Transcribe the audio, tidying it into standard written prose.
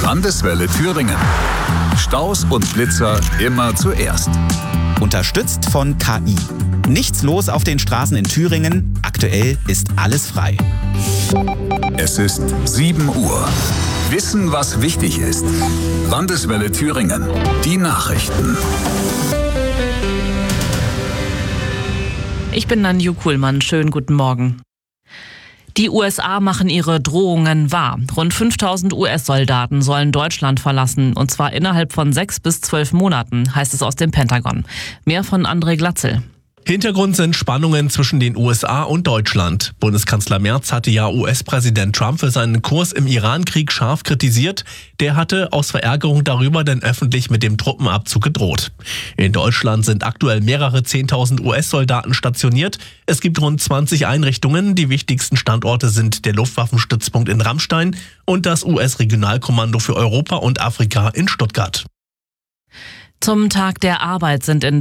Landeswelle Thüringen. Staus und Blitzer immer zuerst. Unterstützt von KI. Nichts los auf den Straßen in Thüringen. Aktuell ist alles frei. Es ist 7 Uhr. Wissen, was wichtig ist. Landeswelle Thüringen. Die Nachrichten. Ich bin Nanju Kuhlmann. Schönen guten Morgen. Die USA machen ihre Drohungen wahr. Rund 5000 US-Soldaten sollen Deutschland verlassen, und zwar innerhalb von 6 bis 12 Monaten, heißt es aus dem Pentagon. Mehr von André Glatzel. Hintergrund sind Spannungen zwischen den USA und Deutschland. Bundeskanzler Merz hatte ja US-Präsident Trump für seinen Kurs im Iran-Krieg scharf kritisiert. Der hatte aus Verärgerung darüber dann öffentlich mit dem Truppenabzug gedroht. In Deutschland sind aktuell mehrere 10.000 US-Soldaten stationiert. Es gibt rund 20 Einrichtungen. Die wichtigsten Standorte sind der Luftwaffenstützpunkt in Ramstein und das US-Regionalkommando für Europa und Afrika in Stuttgart. Zum Tag der Arbeit sind in